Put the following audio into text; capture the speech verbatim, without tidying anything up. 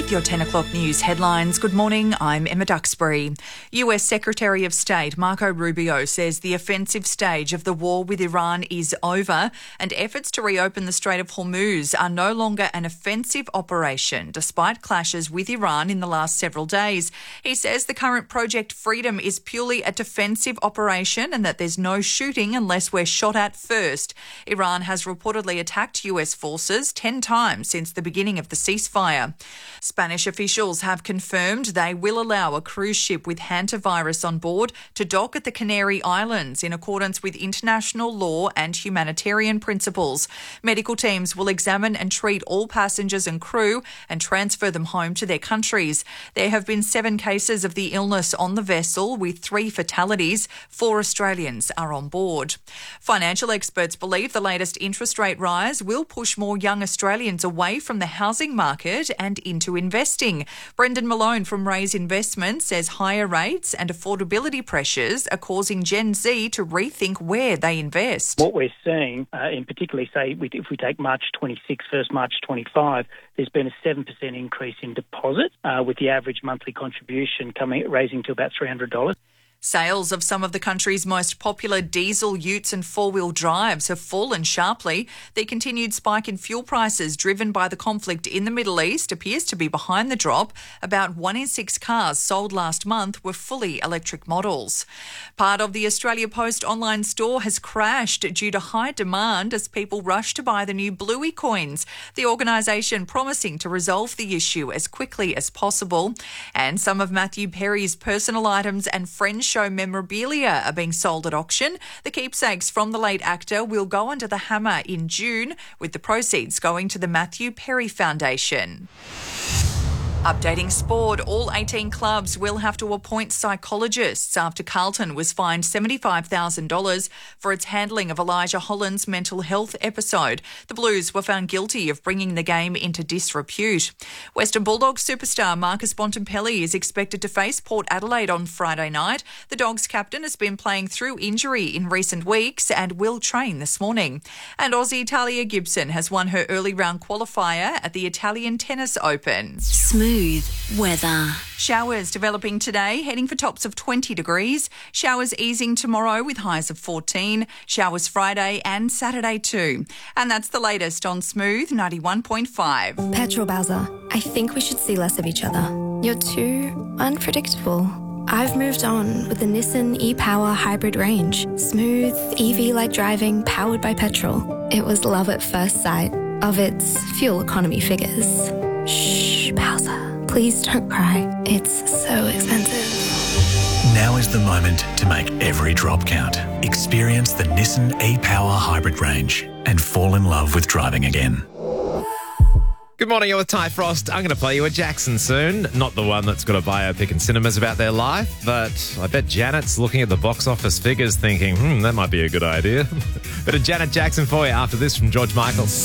with your ten o'clock news headlines. Good morning, I'm Emma Duxbury. U S Secretary of State Marco Rubio says the offensive stage of the war with Iran is over and efforts to reopen the Strait of Hormuz are no longer an offensive operation, despite clashes with Iran in the last several days. He says the current Project Freedom is purely a defensive operation and that there's no shooting unless we're shot at first. Iran has reportedly attacked U S forces ten times since the beginning of the ceasefire. Spanish officials have confirmed they will allow a cruise ship with hantavirus on board to dock at the Canary Islands in accordance with international law and humanitarian principles. Medical teams will examine and treat all passengers and crew and transfer them home to their countries. There have been seven cases of the illness on the vessel, with three fatalities. Four Australians are on board. Financial experts believe the latest interest rate rise will push more young Australians away from the housing market and into investing. Brendan Malone from Raise Investments says higher rates and affordability pressures are causing Gen Z to rethink where they invest. What we're seeing, uh, in particularly, say, if we take March twenty-six versus March twenty-five, there's been a seven percent increase in deposit, uh, with the average monthly contribution coming raising to about three hundred dollars. Sales of some of the country's most popular diesel utes and four-wheel drives have fallen sharply. The continued spike in fuel prices driven by the conflict in the Middle East appears to be behind the drop. About one in six cars sold last month were fully electric models. Part of the Australia Post online store has crashed due to high demand as people rush to buy the new Bluey coins. The organisation promising to resolve the issue as quickly as possible. And some of Matthew Perry's personal items and Friends show memorabilia are being sold at auction. The keepsakes from the late actor will go under the hammer in June, with the proceeds going to the Matthew Perry Foundation. Updating sport, all eighteen clubs will have to appoint psychologists after Carlton was fined seventy-five thousand dollars for its handling of Elijah Holland's mental health episode. The Blues were found guilty of bringing the game into disrepute. Western Bulldogs superstar Marcus Bontempelli is expected to face Port Adelaide on Friday night. The Dogs captain has been playing through injury in recent weeks and will train this morning. And Aussie Talia Gibson has won her early round qualifier at the Italian Tennis Open. Smooth weather. Showers developing today, heading for tops of twenty degrees. Showers easing tomorrow with highs of fourteen. Showers Friday and Saturday too. And that's the latest on Smooth ninety-one point five. Petrol Bowser, I think we should see less of each other. You're too unpredictable. I've moved on with the Nissan e-Power hybrid range. Smooth, E V-like driving, powered by petrol. It was love at first sight of its fuel economy figures. Shh, Bowser. Please don't cry. It's so expensive. Now is the moment to make every drop count. Experience the Nissan e-Power hybrid range and fall in love with driving again. Good morning, you're with Ty Frost. I'm going to play you a Jackson soon. Not the one that's got a biopic in cinemas about their life, but I bet Janet's looking at the box office figures thinking, hmm, that might be a good idea. But a Janet Jackson for you after this from George Michael.